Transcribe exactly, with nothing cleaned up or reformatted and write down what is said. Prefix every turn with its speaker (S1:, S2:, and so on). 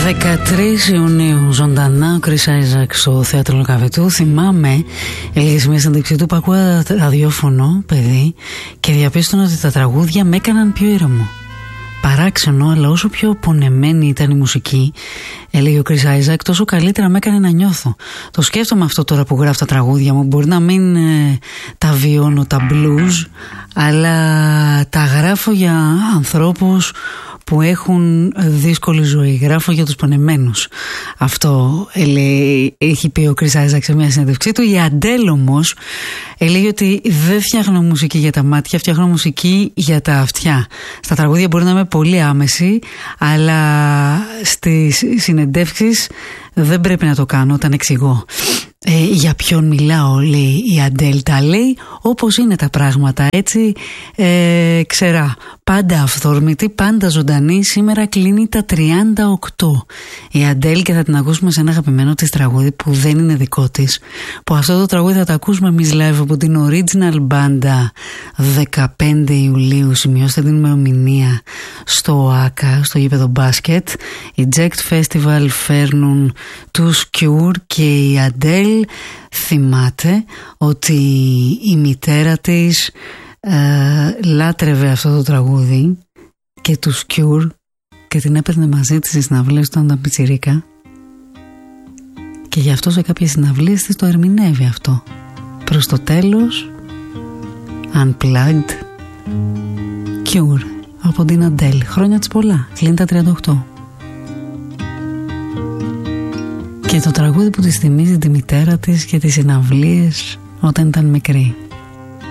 S1: δεκατρείς Ιουνίου, ζωντανά ο Chris Isaak στο θέατρο Λοκαβετού. Θυμάμαι, έλεγε σε μια συνέντευξή του που ακούγα ραδιόφωνο, παιδί, και διαπίστωνα ότι τα τραγούδια με έκαναν πιο ήρεμο. Παράξενο, αλλά όσο πιο πονεμένη ήταν η μουσική, έλεγε ο Chris Isaak, τόσο καλύτερα με έκανε να νιώθω. Το σκέφτομαι αυτό τώρα που γράφω τα τραγούδια μου. Μπορεί να μην ε, τα βιώνω τα blues, αλλά τα γράφω για ανθρώπους που έχουν δύσκολη ζωή. Γράφω για τους πονεμένους. Αυτό λέει, έχει πει ο Chris Isaak σε μια συνέντευξή του. Η Αντέλ όμως έλεγε ότι δεν φτιάχνω μουσική για τα μάτια, φτιάχνω μουσική για τα αυτιά. Στα τραγούδια μπορεί να είμαι πολύ άμεση, αλλά στις συνεντεύξεις δεν πρέπει να το κάνω όταν εξηγώ. Ε, για ποιον μιλάω, λέει η Αντέλ, τα λέει όπως είναι τα πράγματα, έτσι ε, ξερά, πάντα αυθόρμητη, πάντα ζωντανή. Σήμερα κλείνει τα τριάντα οκτώ η Αντέλ και θα την ακούσουμε σε ένα αγαπημένο της τραγούδι που δεν είναι δικό της, που αυτό το τραγούδι θα το ακούσουμε εμείς live από την Original Banda δεκαπέντε Ιουλίου. Σημειώστε την ημερομηνία στο ΟΑΚΑ, στο γήπεδο μπάσκετ. Οι Jacked Festival φέρνουν τους Cure και η Αντέλ θυμάται ότι η μητέρα της ε, λάτρευε αυτό το τραγούδι και τους Cure και την έπαιρνε μαζί της στις συναυλίες όταν ήταν πιτσιρίκα, και γι' αυτό σε κάποιες συναυλίες της το ερμηνεύει αυτό. Προς το τέλος, Unplugged, Cure από την Αντέλ. Χρόνια της πολλά, κλείνει τα τριάντα οκτώ. Και το τραγούδι που της θυμίζει τη μητέρα της και τις συναυλίες όταν ήταν μικρή.